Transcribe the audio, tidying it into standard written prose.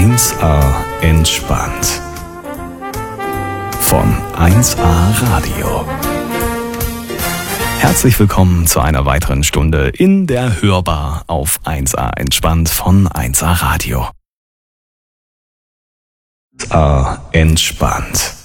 1A entspannt. Von 1A Radio. Herzlich willkommen zu einer weiteren Stunde in der Hörbar auf 1A entspannt von 1A Radio. 1A entspannt.